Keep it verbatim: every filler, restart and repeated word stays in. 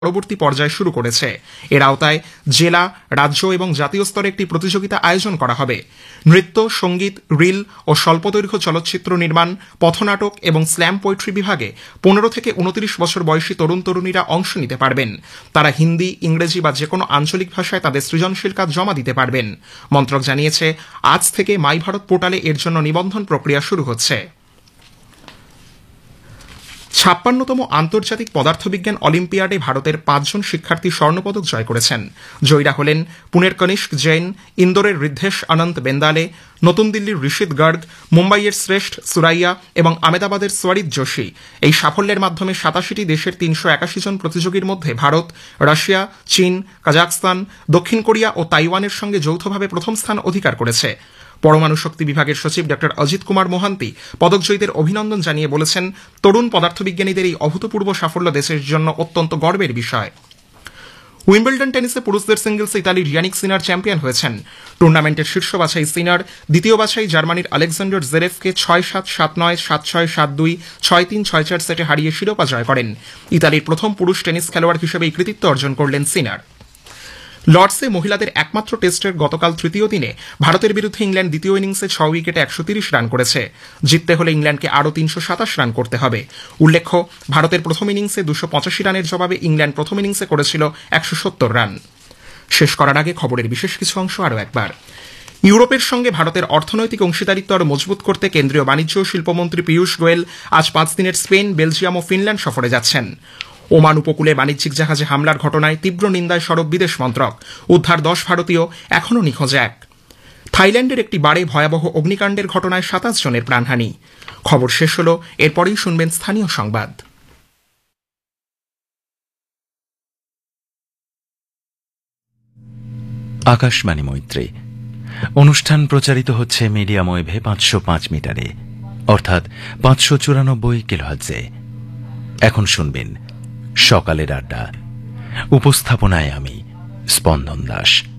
পরবর্তী পর্যায় শুরু করেছে। এর আওতায় জেলা, রাজ্য এবং জাতীয় স্তরে একটি প্রতিযোগিতা আয়োজন করা হবে। নৃত্য, সঙ্গীত, রিল ও স্বল্পদৈর্ঘ্য চলচ্চিত্র নির্মাণ, পথনাটক এবং স্ল্যাম পোয়েট্রি বিভাগে পনেরো থেকে উনত্রিশ বছর বয়সী তরুণ তরুণীরা অংশ নিতে পারবেন। তারা হিন্দি, ইংরেজি বা যে কোনো আঞ্চলিক ভাষায় তাদের সৃজনশীল কাজ জমা দিতে পারবেন। মন্ত্রক জানিয়েছে, আজ থেকে মাই ভারত পোর্টালে এর জন্য নিবন্ধন প্রক্রিয়া শুরু হচ্ছে। ছাপ্পান্নতম আন্তর্জাতিক পদার্থবিজ্ঞান অলিম্পিয়াডে ভারতের পাঁচজন শিক্ষার্থী স্বর্ণপদক জয় করেছেন। জয়ীরা হলেন পুনের কনিষ্ক জৈন, ইন্দোরের ঋদ্ধেশ অনন্ত বেন্দালে, নতুন দিল্লির ঋষিত গর্গ, মুম্বাইয়ের শ্রেষ্ঠ সুরাইয়া এবং আমেদাবাদের সোয়ারিত যোশী। এই সাফল্যের মাধ্যমে সাতাশিটি দেশের তিনশো একাশি জন প্রতিযোগীর মধ্যে ভারত, রাশিয়া, চীন, কাজাখস্তান, দক্ষিণ কোরিয়া ও তাইওয়ানের সঙ্গে যৌথভাবে প্রথম স্থান অধিকার করেছে। পরমাণু শক্তি বিভাগের সচিব ড অজিত কুমার মোহান্তি পদকজয়ীদের অভিনন্দন জানিয়ে বলেছেন, তরুণ পদার্থবিজ্ঞানীদের এই অভূতপূর্ব সাফল্য দেশের জন্য অত্যন্ত গর্বের বিষয়। উইম্বলডন টেনিসে পুরুষদের সিঙ্গলসে ইতালির ইয়ানিক সিনার চ্যাম্পিয়ন হয়েছেন। টুর্নামেন্টের শীর্ষ বাছাই সিনার দ্বিতীয় বাছাই জার্মানির আলেকজান্ডার জেরেফকে ছয় সাত, সাত নয়, সাত ছয়, সাত দুই, ছয় তিন, ছয় চার সেটে হারিয়ে শিরোপা জয় করেন। ইতালির প্রথম পুরুষ টেনিস খেলোয়াড় হিসেবে এই কৃতিত্ব অর্জন করলেন সিনার। লর্ডসে মহিলাদের একমাত্র টেস্টের গতকাল তৃতীয় দিনে ভারতের বিরুদ্ধে ইংল্যান্ড দ্বিতীয় ইনিংসে ছ উইকেটে একশো তিরিশ রান করেছে। জিততে হলে ইংল্যান্ডকে আরও তিনশো সাতাশ রান করতে হবে। উল্লেখ্য, ভারতের প্রথম ইনিংসে দুশো পঁচাশি রানের জবাবে ইংল্যান্ড প্রথম ইনিংসে করেছিল একশো সত্তর রান। শেষ করার আগে খবরের বিশেষ কিছু অংশ আরও একবার। ইউরোপের সঙ্গে ভারতের অর্থনৈতিক অংশীদারিত্ব আরও মজবুত করতে কেন্দ্রীয় বাণিজ্য ও শিল্পমন্ত্রী পীয়ূষ গোয়েল আজ পাঁচ দিনের স্পেন, বেলজিয়াম ও ফিনল্যান্ড সফরে যাচ্ছেন। ওমান উপকূলে বাণিজ্যিক জাহাজে হামলার ঘটনায় তীব্র নিন্দায় সরব বিদেশ মন্ত্রক। উদ্ধার দশ ভারতীয়, এখনও নিখোঁজ এক। থাইল্যান্ডের একটি বারে ভয়াবহ অগ্নিকাণ্ডের ঘটনায় সাতাশ জনের প্রাণহানি। খবর শেষ হল, এরপরেই শুনবেন স্থানীয় সংবাদ। আকাশবাণী মৈত্রী অনুষ্ঠান প্রচারিত হচ্ছে মিডিয়াম ওয়েভে পাঁচশো পাঁচ মিটারে, অর্থাৎ পাঁচশো চুরানব্বই কিলোহার্টজে। এখন শুনবেন সকালের আড্ডা। উপস্থাপনায় আমি স্পন্দন দাস।